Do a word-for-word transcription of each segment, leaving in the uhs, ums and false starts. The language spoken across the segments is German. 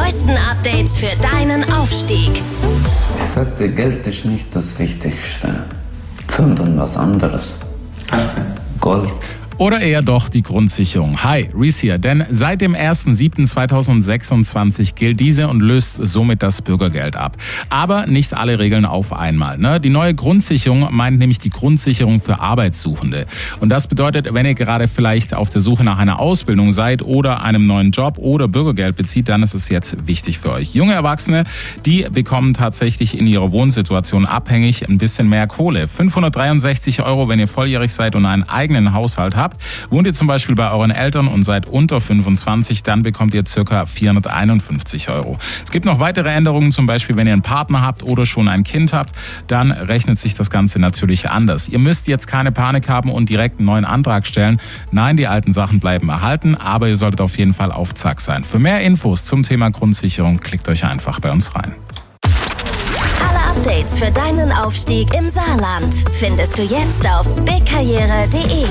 neuesten Updates für deinen Aufstieg. Ich sagte, Geld ist nicht das Wichtigste, sondern was anderes. Was denn? Gold. Oder eher doch die Grundsicherung. Hi, Reese hier, denn seit dem ersten siebten zweitausendsechsundzwanzig gilt diese und löst somit das Bürgergeld ab. Aber nicht alle Regeln auf einmal. Ne? Die neue Grundsicherung meint nämlich die Grundsicherung für Arbeitssuchende. Und das bedeutet, wenn ihr gerade vielleicht auf der Suche nach einer Ausbildung seid oder einem neuen Job oder Bürgergeld bezieht, dann ist es jetzt wichtig für euch. Junge Erwachsene, die bekommen tatsächlich in ihrer Wohnsituation abhängig ein bisschen mehr Kohle. fünfhundertdreiundsechzig Euro, wenn ihr volljährig seid und einen eigenen Haushalt habt. Wohnt ihr zum Beispiel bei euren Eltern und seid unter fünfundzwanzig, dann bekommt ihr ca. vierhunderteinundfünfzig Euro. Es gibt noch weitere Änderungen, zum Beispiel wenn ihr einen Partner habt oder schon ein Kind habt, dann rechnet sich das Ganze natürlich anders. Ihr müsst jetzt keine Panik haben und direkt einen neuen Antrag stellen. Nein, die alten Sachen bleiben erhalten, aber ihr solltet auf jeden Fall auf Zack sein. Für mehr Infos zum Thema Grundsicherung klickt euch einfach bei uns rein. Alle Updates für deinen Aufstieg im Saarland findest du jetzt auf big karriere punkt de.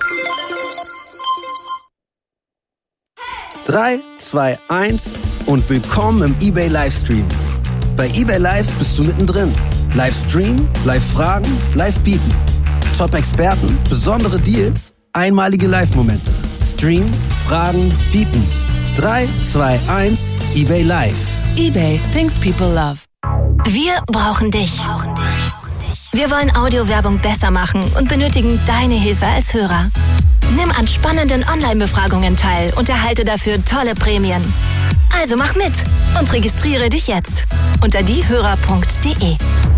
drei, zwei, eins und willkommen im eBay Livestream. Bei eBay Live bist du mittendrin. Live streamen, live fragen, live bieten. Top-Experten, besondere Deals, einmalige Live-Momente. Stream, fragen, bieten. drei, zwei, eins, eBay Live. eBay, things people love. Wir brauchen dich. Wir wollen Audiowerbung besser machen und benötigen deine Hilfe als Hörer. Nimm an spannenden Online-Befragungen teil und erhalte dafür tolle Prämien. Also mach mit und registriere dich jetzt unter diehörer punkt de.